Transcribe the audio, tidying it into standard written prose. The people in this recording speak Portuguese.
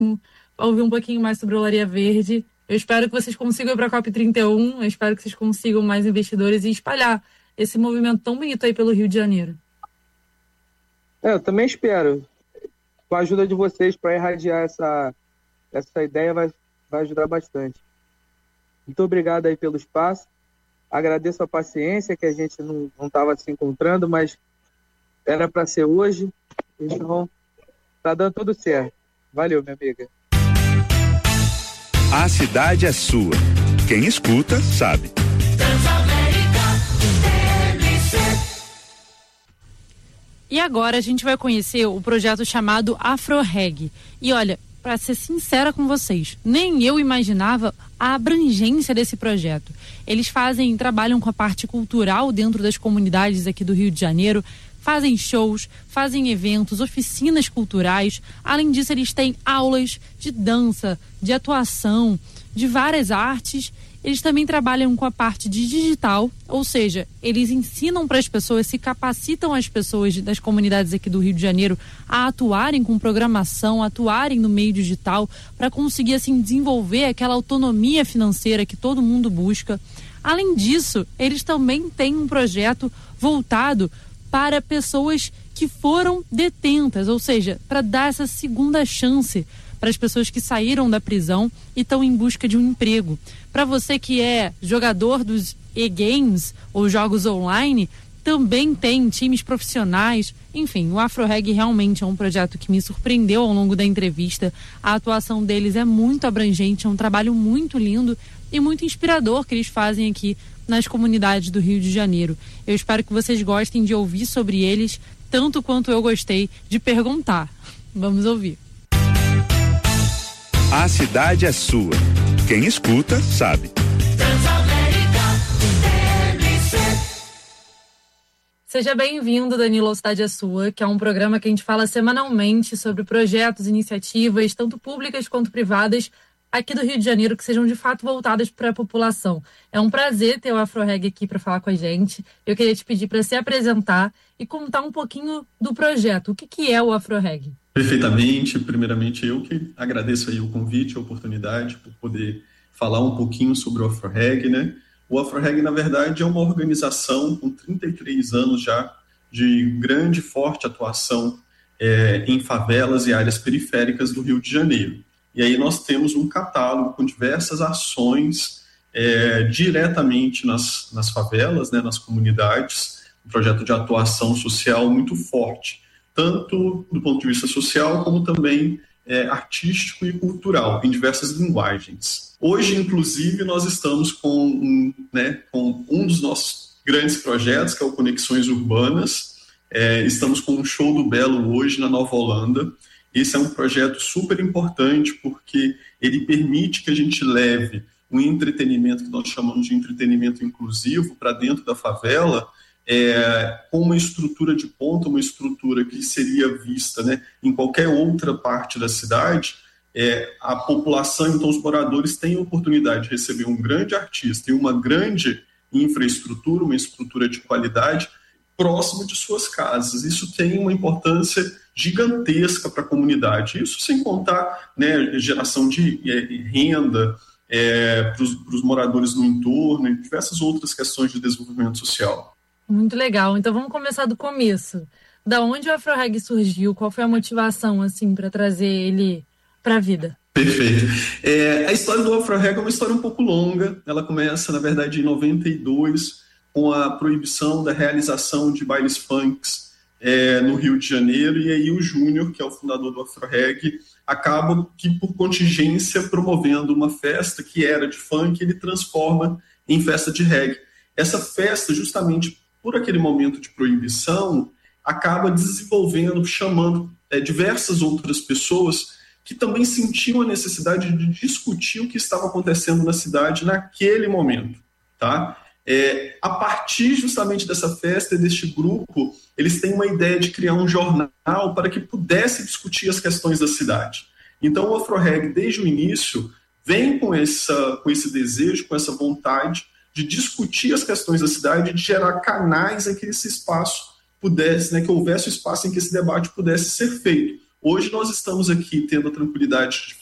ouvir um pouquinho mais sobre o Olaria Verde. Eu espero que vocês consigam ir para a COP31, eu espero que vocês consigam mais investidores e espalhar esse movimento tão bonito aí pelo Rio de Janeiro. Eu também espero. Com a ajuda de vocês para irradiar essa ideia vai ajudar bastante. Muito obrigado aí pelo espaço. Agradeço a paciência, que a gente não estava se encontrando, mas era para ser hoje. Então, tá dando tudo certo. Valeu, minha amiga. A cidade é sua. Quem escuta, sabe. E agora a gente vai conhecer o projeto chamado AfroReg. E olha, para ser sincera com vocês, nem eu imaginava a abrangência desse projeto. Eles trabalham com a parte cultural dentro das comunidades aqui do Rio de Janeiro, fazem shows, fazem eventos, oficinas culturais. Além disso, eles têm aulas de dança, de atuação, de várias artes. Eles também trabalham com a parte de digital, ou seja, eles ensinam para as pessoas, se capacitam as pessoas das comunidades aqui do Rio de Janeiro a atuarem com programação, atuarem no meio digital, para conseguir assim desenvolver aquela autonomia financeira que todo mundo busca. Além disso, eles também têm um projeto voltado para pessoas que foram detentas, ou seja, para dar essa segunda chance para as pessoas que saíram da prisão e estão em busca de um emprego. Para você que é jogador dos e-games ou jogos online, também tem times profissionais. Enfim, o AfroReg realmente é um projeto que me surpreendeu ao longo da entrevista. A atuação deles é muito abrangente, é um trabalho muito lindo e muito inspirador que eles fazem aqui nas comunidades do Rio de Janeiro. Eu espero que vocês gostem de ouvir sobre eles, tanto quanto eu gostei de perguntar. Vamos ouvir. A cidade é sua. Quem escuta, sabe. Seja bem-vindo, Danilo, Cidade é Sua, que é um programa que a gente fala semanalmente sobre projetos, iniciativas, tanto públicas quanto privadas, aqui do Rio de Janeiro, que sejam de fato voltadas para a população. É um prazer ter o AfroReg aqui para falar com a gente. Eu queria te pedir para se apresentar e contar um pouquinho do projeto. O que é o AfroReg? Perfeitamente. Primeiramente, eu que agradeço aí o convite, a oportunidade por poder falar um pouquinho sobre o AfroReg, né? O AfroReg, na verdade, é uma organização com 33 anos já de grande e forte atuação em favelas e áreas periféricas do Rio de Janeiro. E aí nós temos um catálogo com diversas ações diretamente nas favelas, né, nas comunidades, um projeto de atuação social muito forte, tanto do ponto de vista social, como também artístico e cultural, em diversas linguagens. Hoje, inclusive, nós estamos com um dos nossos grandes projetos, que é o Conexões Urbanas. Estamos com um show do Belo hoje na Nova Holanda. Esse é um projeto super importante porque ele permite que a gente leve um entretenimento que nós chamamos de entretenimento inclusivo para dentro da favela, com uma estrutura de ponta, uma estrutura que seria vista, né, em qualquer outra parte da cidade. A população, então os moradores têm a oportunidade de receber um grande artista e uma grande infraestrutura, uma estrutura de qualidade próximo de suas casas. Isso tem uma importância gigantesca para a comunidade. Isso sem contar, né, geração de renda para os moradores no entorno e diversas outras questões de desenvolvimento social. Muito legal. Então vamos começar do começo. Da onde o AfroReg surgiu? Qual foi a motivação assim para trazer ele para a vida? Perfeito. A história do AfroReg é uma história um pouco longa. Ela começa, na verdade, em 92, com a proibição da realização de bailes funks no Rio de Janeiro, e aí o Júnior, que é o fundador do AfroReg, acaba que, por contingência, promovendo uma festa que era de funk, ele transforma em festa de reggae. Essa festa, justamente por aquele momento de proibição, acaba desenvolvendo, chamando diversas outras pessoas que também sentiam a necessidade de discutir o que estava acontecendo na cidade naquele momento, tá? A partir justamente dessa festa e deste grupo, eles têm uma ideia de criar um jornal para que pudesse discutir as questões da cidade. Então o AfroReg, desde o início, vem com esse desejo, com essa vontade de discutir as questões da cidade, de gerar canais em que esse espaço pudesse, né, que houvesse espaço em que esse debate pudesse ser feito. Hoje nós estamos aqui tendo a tranquilidade de